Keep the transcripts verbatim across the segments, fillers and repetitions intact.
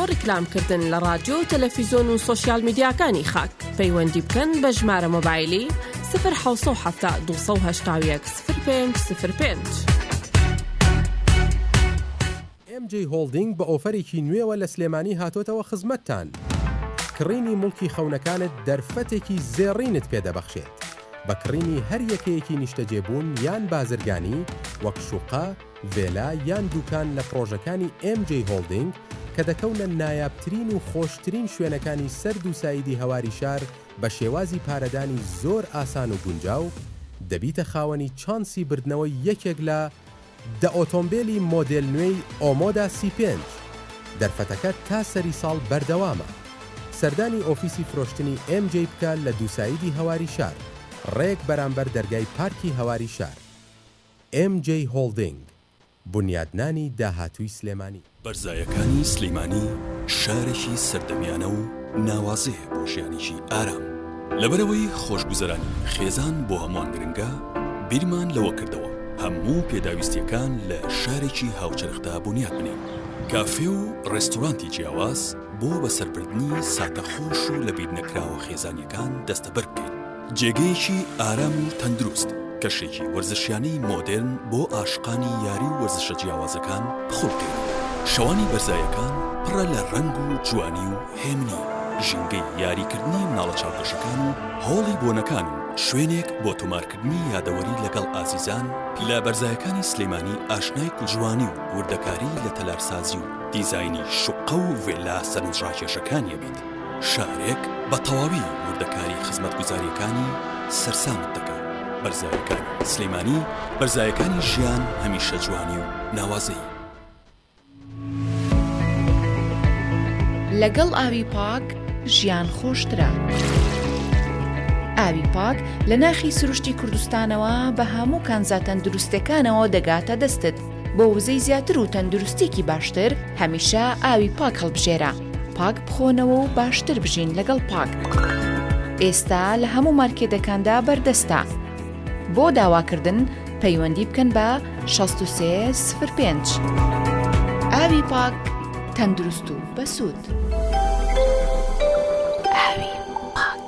بۆ ڕیکلامکردن لە رادیۆ و تەلەڤیزۆن و سۆشیال میدیاکانی خاک پەیوەندی بکەن بە ژمارە مۆبایلی صفر حەوت هەفتا دوو سەد و هەشتا و یەک صفر پێنج صفر پێنج. ئێم جێ هۆڵدینگ بە ئۆفەرێکی نوێوە لە سلێمانی هاتۆتەوە خزمەتتان. کڕینی مڵکی خەونەکانت دەرفەتێکی زێڕینت پێدەبەخشێت بە کڕینی هەر یەکەیەکی نیشتەجێبوون یان بازرگانی وەک شوقا، ڤێلا یان دوکان لە پرۆژەکانی ئێم جێ هۆڵدینگ کە دەکەونە نایابترین و خۆشترین شوێنەکانی سەرد و سایدی هەواری شار بە شێوازی پارەدانی زۆر ئاسان و گونجاو دەبیتە خاوەنی چانسی بردنەوەی یەکێک لە دە ئۆتۆمبیلی مۆدێل نوێی ئۆمۆدا سی پێنج. دەرفەتەکە تا سەری ساڵ بەردەوامە. سەردانی ئۆفیسی فرۆشتنی ئێم جێ بکە لە دووسایدی هەواری شار ڕێک بەرامبەر دەرگای پارکی هەواری شار. ئێم جێ هۆڵدینگ، بنیادنانی داهاتووی سلێمانی. بەرزایەکانی سلێمانی شارێکی سەردەمیانە و ناوازەیە بۆ ژیانێکی ئارام. لەبەرەوەی خۆشگوزەرانی خێزان بۆ هەمووان گرنگە، بیرمان لەوە کردەوە هەموو پێداویستیەکان لە شارێکی هاوچەرخدا بنیاد بنین. کافێ و ڕێستۆرانتی جیاواز بۆ بەسەربردنی ساتەخۆش و لە بیر نەکراوە خێزانیەکان دەستەبەر بکەین. جێگەیەکی ئارام و تەندروست، کەشێکی وەرزشیانەی مۆدرن بۆ ئاشقانی یاری و وەرزشە جیاوازەکان بخۆڵکەین. شەوانی بەرزایەکان پڕە لە ڕەنگ و جوانی و هێمنی، ژینگەی یاریکردنی مناڵە چاوپۆشەکان و هۆڵی بۆنەکان و شوێنێک بۆ تۆمارکردنی یادەوەری لەگەڵ ئازیزان لە بەرزایەکانی سلێمانی ئاشنای جوانی و وردەکاری لە تەلارسازی و دیزاینی شوقە و ڤێلا سەرنجڕاکێشەکانیە بیت. شارێک بە تەواوی وردەکاری خزمەتگوزاریەکانی سەرسامت دەکات. بەرزایەکانی سلێمانی، بەرزایەکانی ژیان هەمیشە جوانی و ناوازەی. لەگەڵ ئاوی پاک ژیان خۆشترە. ئاوی پاک لە ناخی سروشتی کوردستانەوە بە هەموو کانزا تەندروستەکانەوە دەگاتە دەستت. بۆ وزەی زیاتر و تەندروستێکی باشتر هەمیشە ئاوی پاک هەڵبژێرە. پاک بخۆنەوە و باشتر بژین لەگەڵ پاک. ئێستا لە هەموو مارکێتەکاندا بەردەستە. بۆ داواکردن پەیوەندی بکەن بە شەست و سێ صفر پێنج. ئاوی پاک، تەندروست و بەسوود. ئاوی پاک.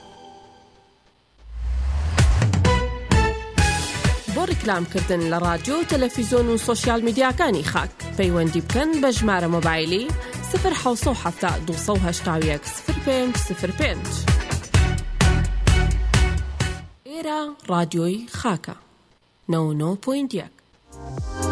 بۆ ڕیکلامکردن لە رادیۆ و تەلەڤیزۆن و سۆشیال میدیاکانی خاک پەیوەندی بکەن بە ژمارە مۆبایلی صفر حەوت هەفتا دوو سەد و هەشتا و یەک صفر پێنج صفر پێنج. ئێرە رادیۆی خاکە نەوە و نۆ پۆینت یەک.